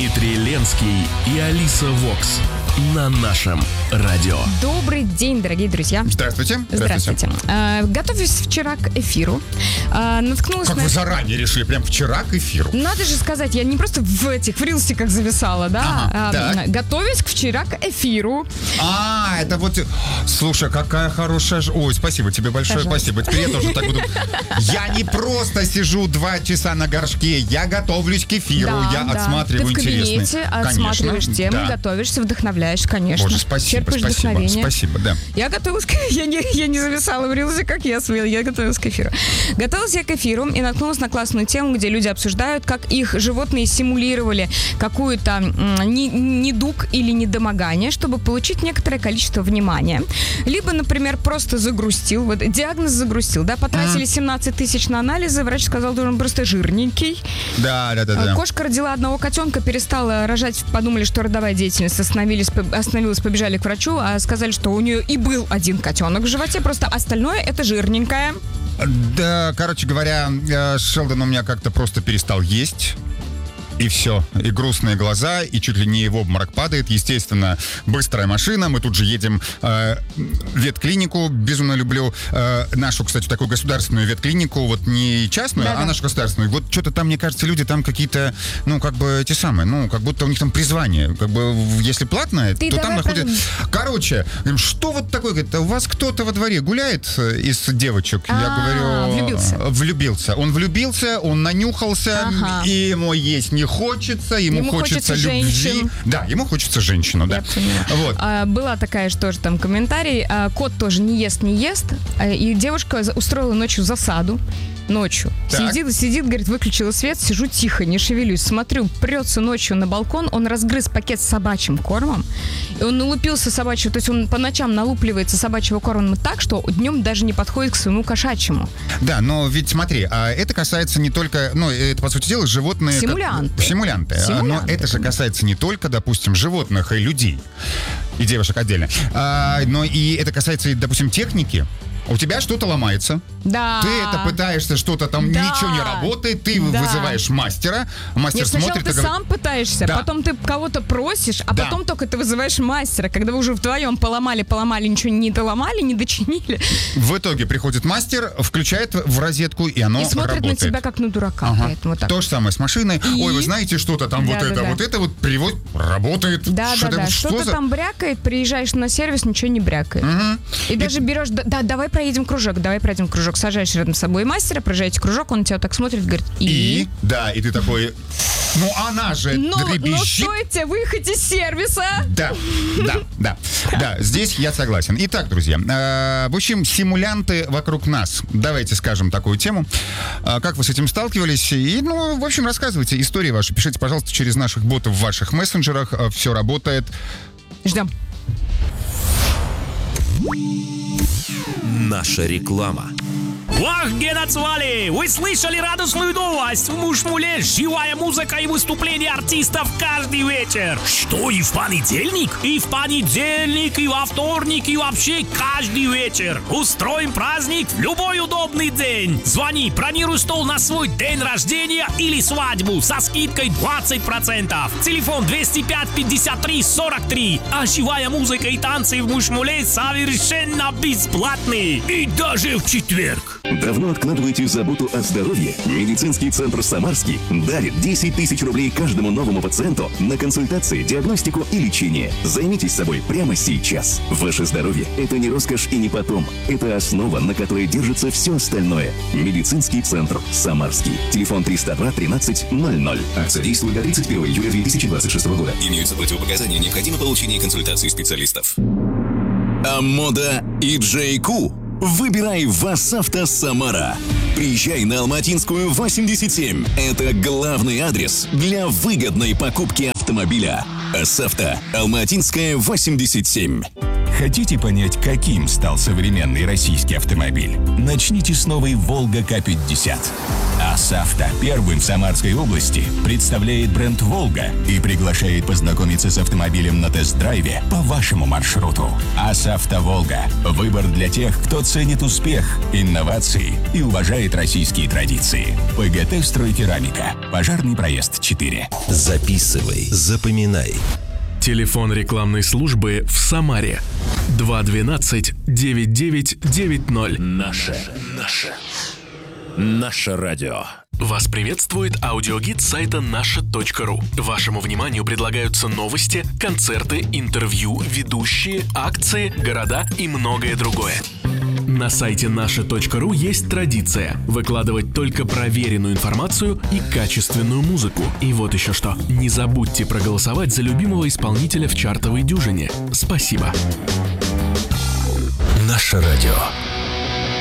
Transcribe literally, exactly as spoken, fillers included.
Дмитрий Ленский и Алиса Вокс на нашем радио. Добрый день, дорогие друзья. Здравствуйте. Здравствуйте. Здравствуйте. А, готовясь вчера к эфиру, а, наткнулась как на... вы заранее решили, прям вчера к эфиру? Надо же сказать, я не просто в этих в рилсиках зависала, да? Ага, а, готовясь к вчера к эфиру. А, это вот... Слушай, какая хорошая... Ой, спасибо тебе большое, Пожалуйста. Спасибо. Теперь я тоже так буду... Я не просто сижу два часа на горшке, я готовлюсь к эфиру, да, я да. отсматриваю интересные... Ты в кабинете отсматриваешь темы, да. готовишься, вдохновляешь, конечно. Боже, спасибо, Черпаешь спасибо, вдохновение. спасибо, да. Я готовилась к... Я не, я не зависала в рилсе, как я свел, я готовилась к эфиру. Готовилась я к эфиру и наткнулась на классную тему, где люди обсуждают, как их животные симулировали какую-то недуг или недомогание, чтобы получить некоторое количество внимания. Либо, например, просто загрустил. Вот диагноз загрустил, да, потратили семнадцать тысяч на анализы, врач сказал, что он просто жирненький. Да, да, да, да. Кошка родила одного котенка, перестала рожать, подумали, что родовая деятельность остановились, остановилась, побежали к врачу, а сказали, что у нее и был один котенок в животе, просто остальное это жирненькое. Да, короче говоря, Шелдон у меня как-то просто перестал есть. И все, и грустные глаза, и чуть ли не в обморок падает. Естественно, быстрая машина. Мы тут же едем э, в ветклинику. Безумно люблю э, нашу, кстати, такую государственную ветклинику. Вот не частную, да-да. а нашу государственную. Вот что-то там, мне кажется, люди там какие-то, ну, как бы те самые, ну, как будто у них там призвание. Как бы, если платное, Ты то там находят... Про... Короче, что вот такое? Говорит, у вас кто-то во дворе гуляет из девочек? А-а-а, Я говорю... Влюбился. Влюбился. Он влюбился, он нанюхался, ага. и ему есть не хочется, ему, ему хочется, хочется любви. Женщин. Да, ему хочется женщину, да. Вот. А, была такая же тоже там комментарий. А, кот тоже не ест, не ест. А, и девушка устроила ночью засаду. Ночью. Так. Сидит, сидит, говорит, выключила свет, сижу тихо, не шевелюсь. Смотрю, прется ночью на балкон, он разгрыз пакет с собачьим кормом, и он налупился собачьего, то есть он по ночам налупливается собачьего корма так, что днем даже не подходит к своему кошачьему. Да, но ведь смотри, а это касается не только, ну, это, по сути дела, животные... Симулянты. Как, симулянты. Симулянты. Но это же касается не только, допустим, животных и людей, и девушек отдельно, а, но и это касается, допустим, техники. У тебя что-то ломается. Да. Ты это пытаешься, что-то там, да. ничего не работает, ты да. вызываешь мастера, мастер Нет, сначала смотрит... ты и говорит... сам пытаешься, да. потом ты кого-то просишь, а да. потом только ты вызываешь мастера, когда вы уже вдвоем поломали, поломали, ничего не доломали, не дочинили. В итоге приходит мастер, включает в розетку, и оно работает. И смотрит работает. на тебя как на дурака. Ага. Поэтому так. То же самое с машиной. И... Ой, вы знаете, что-то там, да, вот да, это, да. вот это вот перевод работает. Да, что да, да. Что Что-то за... там брякает, приезжаешь на сервис, ничего не брякает. Угу. И, и даже берешь, да, да, давай проедем кружок, давай пройдем кружок, сажаешь рядом с собой мастера, проезжаете кружок, он на тебя так смотрит, говорит, и? И? Да, и ты такой, ну она же дребезжит. Ну, стоит тебе выехать из сервиса. Да, да, да, да, здесь я согласен. Итак, друзья, э, в общем, симулянты вокруг нас. Давайте скажем такую тему. Э, как вы с этим сталкивались? И, ну, в общем, рассказывайте истории ваши. Пишите, пожалуйста, через наших ботов в ваших мессенджерах. Э, все работает. Ждем. Наша реклама. Ах, Генацвали! Вы слышали радостную новость? В Мушмуле живая музыка и выступления артистов каждый вечер. Что, и в понедельник? И в понедельник, и во вторник, и вообще каждый вечер. Устроим праздник в любой удобный день. Звони, бронируй стол на свой день рождения или свадьбу со скидкой двадцать процентов. Телефон двести пять пятьдесят три сорок три. А живая музыка и танцы в Мушмуле совершенно бесплатные. И даже в четверг. Давно откладываете заботу о здоровье? Медицинский центр «Самарский» дарит десять тысяч рублей каждому новому пациенту на консультации, диагностику и лечение. Займитесь собой прямо сейчас. Ваше здоровье – это не роскошь и не потом. Это основа, на которой держится все остальное. Медицинский центр «Самарский». Телефон триста два тринадцать ноль ноль. Акция действует до тридцать первого июля две тысячи двадцать шестого года. Имеются противопоказания, необходимо получение консультации специалистов. Амода и Джей Ку. Выбирай ВАЗ-Авто Самара. Приезжай на Алматинскую восемьдесят семь. Это главный адрес для выгодной покупки автомобиля. АСАвто. Алматинская восемьдесят семь. Хотите понять, каким стал современный российский автомобиль? Начните с новой «Волга К пятьдесят». АсАвто первым в Самарской области представляет бренд «Волга» и приглашает познакомиться с автомобилем на тест-драйве по вашему маршруту. АсАвто «Волга» – выбор для тех, кто ценит успех, инновации и уважает российские традиции. ПГТ «Стройкерамика». Пожарный проезд четыре. Записывай, запоминай. Телефон рекламной службы в Самаре два двенадцать девять девять девять ноль. Наше, наше, наше радио. Вас приветствует аудиогид сайта наша точка ру. Вашему вниманию предлагаются новости, концерты, интервью, ведущие, акции, города и многое другое. На сайте наша точка ру есть традиция выкладывать только проверенную информацию и качественную музыку. И вот еще что. Не забудьте проголосовать за любимого исполнителя в чартовой дюжине. Спасибо. Наше радио.